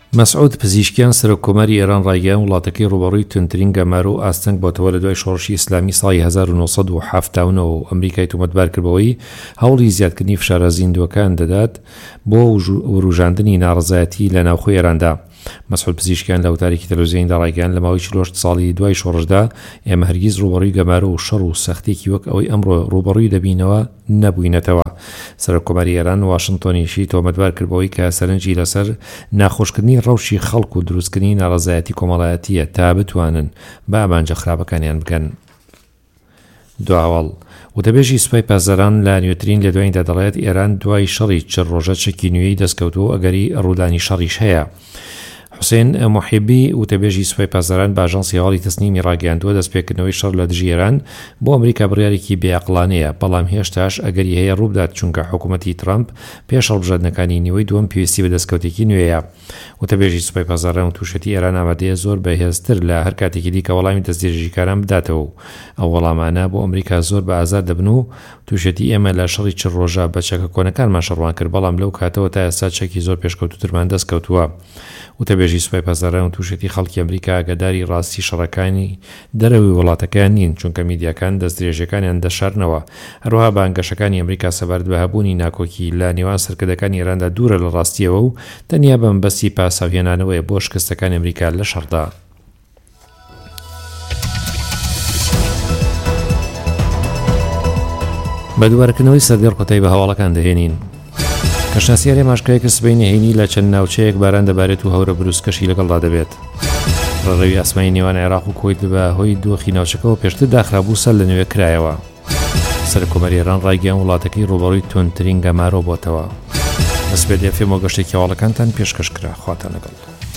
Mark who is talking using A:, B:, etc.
A: مەسعود پزیشکیان سەرۆککۆمەری ئێران ڕایگەیاند وڵاتەکەی ڕوبەڕووی توندترین گەمارە و ئاستەنگ بۆتەوە لە دوای شۆڕشی ئیسلامی ساڵی 1970 و ئەمریکای تۆمەتبارکردبەوەی هەوڵی زیادکردنی فشارە زیندووەکان دەدات بۆ وروژاندنی ناڕەزایەتی لە ناوخۆی ئێراندا. مەسعود پزیشکیان لە وتارێکی تەلەڤیزیۆنیدا ڕایگەیاند لە ماوەی 48 ساڵی دوای شۆڕشدا ئێمە هەرگیز ڕوبەڕووی گەمارە و شەڕ و سەختێکی وەک ئەوەی ئەمڕۆ ڕوبەڕووی دەبینەوە نەبووینەتەوە. سەرۆککۆمەری ئێران واشنتۆنیشی تۆمەتبار کردبەوەی کە سەرنجی لەسەر ناخۆشکردنی ڕەوشی خەڵک و دروستکردنی ناڕەزایەتی کۆمەڵایەتیە تا بتوانن بە ئامانجە خراپەکانیان بکەن. دواوەڵ وتەبێژی سوپای پازەران لە نوێترین لە دواییدا دەڵێت ئێران دوای شەڕی چ ڕۆژە چەکی نوێی دەستکەوتووە ئەگەری ڕوودانی شەڕیش هەیە. حوسێن موحیبی وتەبێژی سوپای پازەران بە ئاژانسی هەواڵی تەسنیمی ڕاگەیاندووە دەستپێکردنەوەی شەڕ لە دژی ئێران بۆ ئەمریکا بڕیارێکی بێعەقڵانەیە، بەڵام هێشتاش ئەگەری هەیە ڕووبدات چونکە حکوومەتی ترامپ پێش هەڵبژاردنەکانی نیوەی دووەم پێویستی بە دەستکەوتێکی نوێیە. وتەبێژی سوپای پازەران و تووشەتی ئێران ئامادەیە زۆر بەهێزتر لە هەر کاتێکی دیکە وەڵامی دەستدرێژیکاران بداتەوە. ئەو وەڵامانە بۆ ئەمریکا زۆر بە ئازار دەبن و تووشەتی ئێمە لە شەڕی چ ڕۆژە بە چەکە کۆنەکانمان شەڕوان کرد، بەڵام لەو کاتەوە تا ئێستا چەکی زۆر پێشکەوتووترمان دەستکەوتووە. وتەبێژی سوپای پازەران و تووشەتی خەڵکی ئەمریکا ئاگاداری ڕاستی شەڕەکانی دەرەوەی وڵاتەکان نین، چونکە میدیاکان دەستدرێژەکانیان دەشارنەوە. هەروەها بانگەشەکانی ئەمریکا سەبارەت بە هەبوونی ناکۆکی لە نێوان سەرکردەکانی ئێراندا دوورە لە ڕاستیەوە و تەنیا بە مەبەستی پاسەوهێنانەوەیە بۆ شکستەکانی ئەمریکا لە شەڕدا. بە دووبارەکردنەوەی سەردەر قوتای بە هەواڵەکان دەهێنین. کەشناسیاری ماشکەیەک سبەی نهێنی لە چەند ناوچەیەک باران دەبارێت و هەورە بروسکەشی لەگەڵدا دەبێت. ڕێڕەوی ئاسمانی نێوان عێراق و کۆیت بە هۆی دۆخی ناوچەکەەوە پێشتر داخرابوو سەر لە نوێ کرایەوە. سەرۆککۆمەری ئێران ڕایگەیاند وڵاتەکەی ڕوبەڕووی توندترین گەمارە بۆتەوە. دەستپێدێ فێمەوە گەشتێکی هەواڵەکانتان پێشکەش کرا. خواتان لەگەڵ.